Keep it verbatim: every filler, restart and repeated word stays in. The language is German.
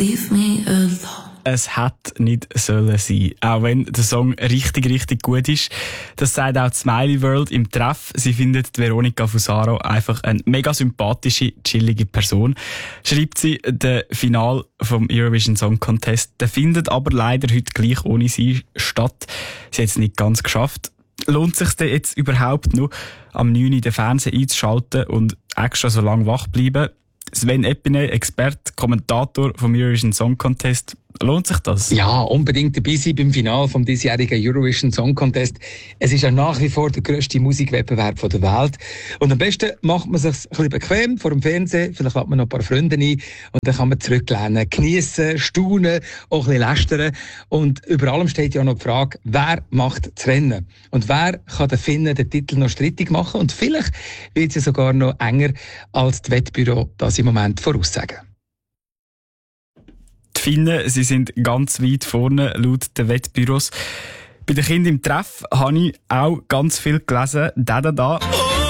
leave me alone. Es hätte nicht sollen sein. Auch wenn der Song richtig, richtig gut ist. Das sagt auch die Smiley World im Treff. Sie findet Veronica Fusaro einfach eine mega sympathische, chillige Person. Schreibt sie, der Final vom Eurovision Song Contest, der findet aber leider heute gleich ohne sie statt. Sie hat es nicht ganz geschafft. Lohnt sich denn jetzt überhaupt noch, am neun Uhr den Fernseher einzuschalten und extra so lange wach bleiben? Sven Epiney, Experte, Kommentator vom Eurovision Song Contest. Lohnt sich das? Ja, unbedingt dabei sein beim Finale vom diesjährigen Eurovision Song Contest. Es ist ja nach wie vor der grösste Musikwettbewerb der Welt. Und am besten macht man sich ein bisschen bequem vor dem Fernsehen. Vielleicht hat man noch ein paar Freunde ein. Und dann kann man zurücklehnen, geniessen, staunen, auch ein bisschen lästern. Und über allem steht ja noch die Frage, wer macht das Rennen? Und wer kann den Finnen den Titel noch strittig machen? Und vielleicht wird es ja sogar noch enger, als das Wettbüro das im Moment voraussagen. Die Finnen, sie sind ganz weit vorne, laut den Wettbüros. Bei den Kindern im Treff habe ich auch ganz viel gelesen. Da, da, da.